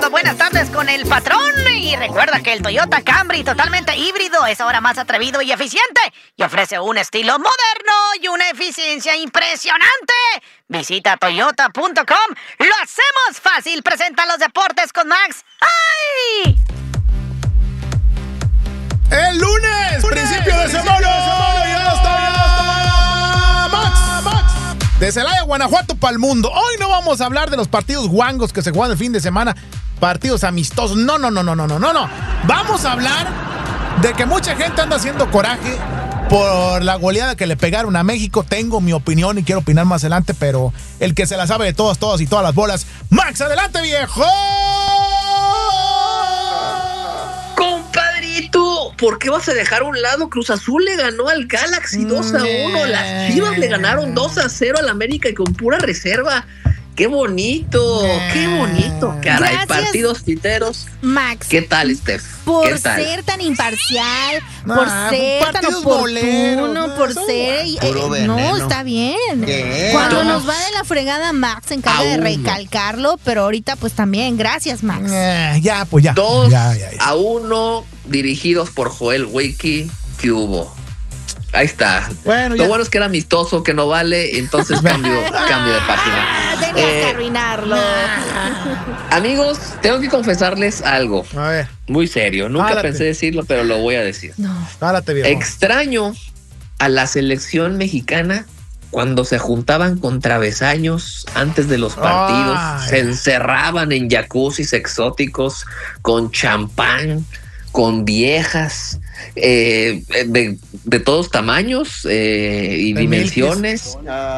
Buenas tardes con el patrón. Y recuerda que el Toyota Camry totalmente híbrido es ahora más atrevido y eficiente y ofrece un estilo moderno y una eficiencia impresionante. Visita toyota.com. Lo hacemos fácil. Presenta los deportes con Max. ¡Ay! El lunes, principio de semana, ya está Max. De Celaya, Guanajuato para el mundo. Hoy no vamos a hablar de los partidos guangos que se juegan el fin de semana, partidos amistosos. No. Vamos a hablar de que mucha gente anda haciendo coraje por la goleada que le pegaron a México. Tengo mi opinión y quiero opinar más adelante, pero el que se la sabe de todas y todas las bolas, Max, adelante, viejo. Compadrito, ¿por qué vas a dejar a un lado? Cruz Azul le ganó al Galaxy 2-1. Las Chivas le ganaron 2-0 al América y con pura reserva. ¡Qué bonito! ¡Qué bonito! Caray, gracias, partidos titeros. Max. ¿Qué tal, Steph? Por ser tan imparcial, por ser tan oportuno, por ser... no, está bien. Cuando nos va de la fregada, Max se encarga de recalcarlo, pero ahorita pues también. Gracias, Max. Ya. 2-1 dirigidos por Joel Wiki. ¿Qué hubo? Ahí está. Bueno, lo bueno es que era amistoso, que no vale, entonces cambio de página. Tenías que arruinarlo. Amigos, tengo que confesarles algo. A ver. Muy serio. Nunca pensé decirlo, pero lo voy a decir. No. Párate, viejo. Extraño a la selección mexicana cuando se juntaban con travesaños antes de los partidos. Se encerraban en jacuzzis exóticos con champán, con viejas de todos tamaños y dimensiones.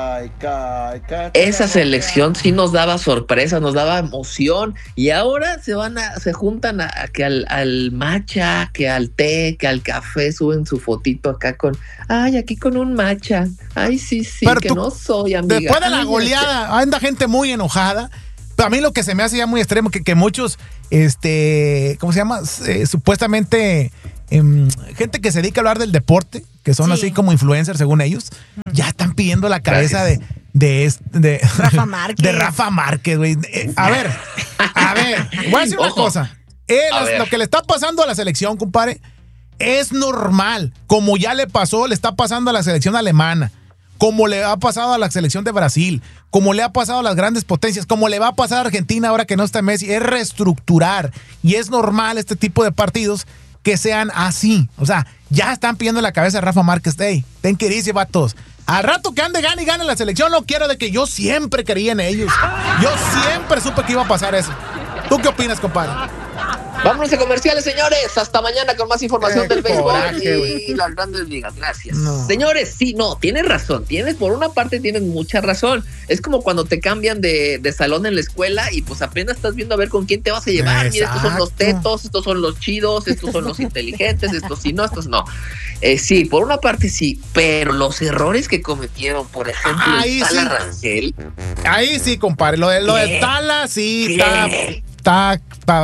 Esa selección sí nos daba sorpresa, nos daba emoción, y ahora se juntan que al matcha, que al té, que al café, suben su fotito acá con aquí con un matcha. Ay, sí, pero que no soy amiga. Después de la goleada anda gente muy enojada. Pero a mí lo que se me hace ya muy extremo, que muchos, ¿cómo se llama? Supuestamente, gente que se dedica a hablar del deporte, que son así como influencers según ellos, ya están pidiendo la cabeza de Rafa Márquez. De Rafa Márquez, güey. A ver, voy a decir una cosa. Lo que le está pasando a la selección, compadre, es normal. Como ya le está pasando a la selección alemana, como le ha pasado a la selección de Brasil, como le ha pasado a las grandes potencias, como le va a pasar a Argentina ahora que no está Messi. Es reestructurar, y es normal este tipo de partidos que sean así. O sea, ya están pidiendo la cabeza de Rafa Márquez. Hey, ten que irse, vatos. Al rato que ande, gane la selección, no quiero de que yo siempre creía en ellos. Yo siempre supe que iba a pasar eso. ¿Tú qué opinas, compadre? Vámonos a comerciales, señores. Hasta mañana con más información del béisbol y las grandes ligas. Gracias. Señores, sí, tienes razón. Por una parte tienes mucha razón. Es como cuando te cambian de salón en la escuela y pues apenas estás viendo a ver con quién te vas a llevar. Mira, estos son los tetos, estos son los chidos, estos son los inteligentes, estos sí, estos no. Sí, por una parte sí, pero los errores que cometieron, por ejemplo, Tala Rangel. Ahí sí, compadre. Lo de Tala sí está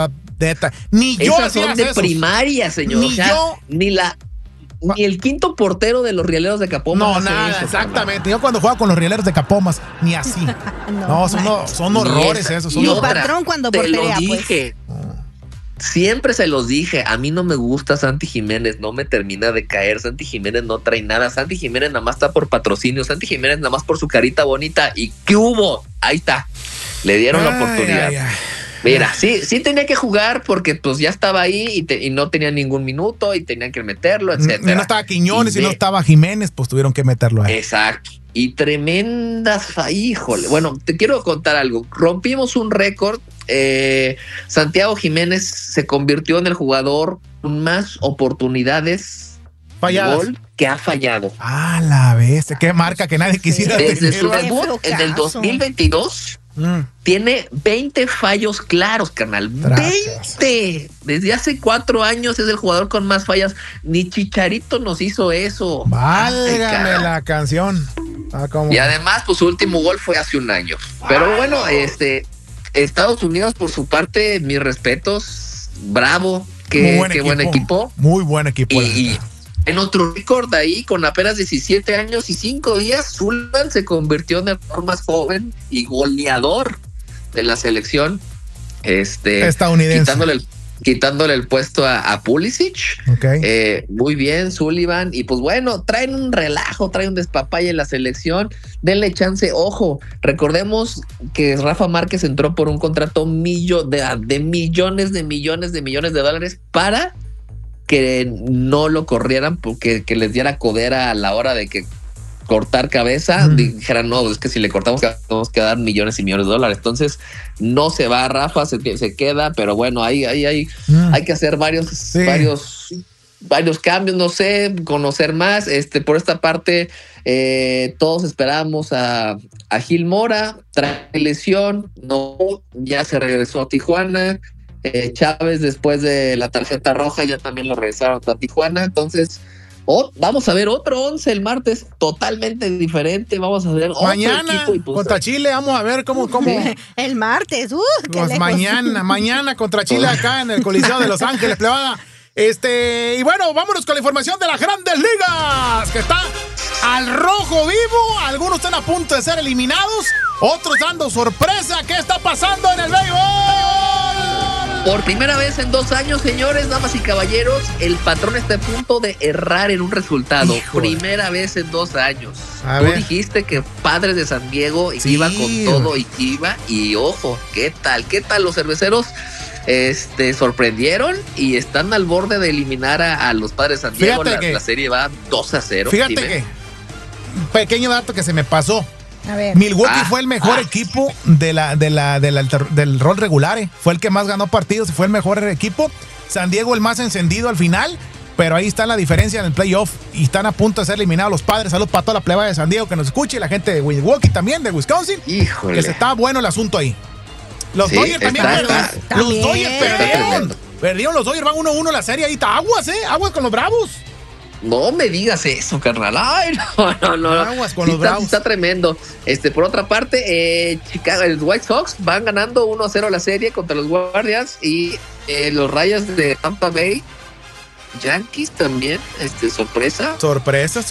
ni yo esas son de primaria, señor. Ni el quinto portero de los Rieleros de Capomas. No, nada, exactamente. Yo cuando jugaba con los Rieleros de Capomas, ni así. son horrores esos. Y el patrón cuando porterea, pues. Siempre se los dije, a mí no me gusta Santi Jiménez, no me termina de caer. Santi Jiménez no trae nada. Santi Jiménez nada más está por patrocinio. Santi Jiménez nada más por su carita bonita. ¿Y qué hubo? Ahí está. Le dieron la oportunidad. Mira, sí tenía que jugar porque pues ya estaba ahí y no tenía ningún minuto y tenían que meterlo, etcétera. No estaba Quiñones y no estaba Jiménez, pues tuvieron que meterlo ahí. Exacto. Y tremendas híjole. Bueno, te quiero contar algo. Rompimos un récord. Santiago Jiménez se convirtió en el jugador con más oportunidades falladas gol que ha fallado. La vez, qué marca que nadie quisiera desde su debut en el 2022. Tiene 20 fallos claros, carnal. Gracias. 20. Desde hace 4 años es el jugador con más fallas. Ni Chicharito nos hizo eso. Válgame la canción. Y además, pues su último gol fue hace un año. Pero bueno, Estados Unidos, por su parte, mis respetos. Bravo. Qué buen equipo. Muy buen equipo. Y en otro récord ahí, con apenas 17 años y 5 días, Sullivan se convirtió en el jugador más joven y goleador de la selección estadounidense. Quitándole el puesto a Pulisic. Okay. Muy bien, Sullivan. Y pues bueno, traen un relajo, traen un despapalle en la selección. Denle chance. Ojo, recordemos que Rafa Márquez entró por un contrato de millones de dólares para que no lo corrieran, porque que les diera codera a la hora de que cortar cabeza, dijeran, no, es que si le cortamos tenemos que dar millones y millones de dólares. Entonces no se va Rafa, se queda, pero bueno, hay que hacer varios cambios, no sé, conocer más. Por esta parte, todos esperamos a Gil Mora, trae lesión, no, ya se regresó a Tijuana. Chávez, después de la tarjeta roja, ya también lo regresaron a Tijuana. Entonces vamos a ver otro 11 el martes totalmente diferente. Vamos a ver mañana otro equipo y pues, contra Chile. Vamos a ver cómo. El martes. Pues mañana contra Chile acá en el Coliseo de Los Ángeles, plebada. Y bueno, vámonos con la información de las Grandes Ligas, que está al rojo vivo. Algunos están a punto de ser eliminados, otros dando sorpresa. ¿Qué está pasando en el béisbol? Por primera vez en 2 años, señores, damas y caballeros, el patrón está a punto de errar en un resultado. Híjole. Primera vez en 2 años. Tú dijiste que Padres de San Diego iba con todo y iba. Y ojo, ¿qué tal? Los cerveceros sorprendieron y están al borde de eliminar a los Padres de San Diego. La serie va 2-0. Fíjate que, pequeño dato que se me pasó. A ver. Milwaukee fue el mejor equipo del rol regular. Fue el que más ganó partidos y fue el mejor equipo. San Diego el más encendido al final, pero ahí está la diferencia en el playoff y están a punto de ser eliminados los Padres. Saludos para toda la pleba de San Diego que nos escuche y la gente de Milwaukee también, de Wisconsin. Híjole. Que se está bueno el asunto ahí. Los Dodgers también los Dodgers perdieron los Dodgers, van 1-1 la serie. Ahí está aguas con los Bravos. No me digas eso, carnal. Ay, no. Aguas con los Bravos. Está tremendo. Por otra parte, Chicago, los White Sox van ganando 1-0 la serie contra los Guardians y los Rayas de Tampa Bay. Yankees también, sorpresa. Sorpresa.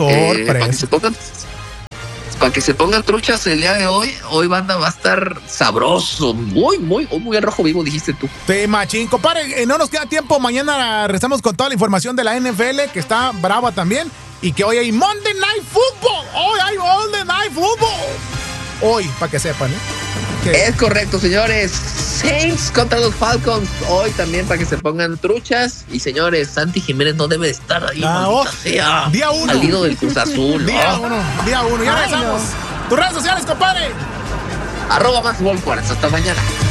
Para que se pongan truchas el día de hoy va a estar sabroso, muy al rojo vivo, dijiste tú. Sí, machín, compadre, no nos queda tiempo, mañana regresamos con toda la información de la NFL, que está brava también, y que hoy hay Monday Night Football, hoy, para que sepan, Es correcto, señores. Saints contra los Falcons hoy también, para que se pongan truchas. Y señores, Santi Jiménez no debe estar ahí, sea. Día 1. Al nido del Cruz Azul. Día 1. Ya regresamos. Tus redes sociales, compadre. @MaxWolf40. Hasta mañana.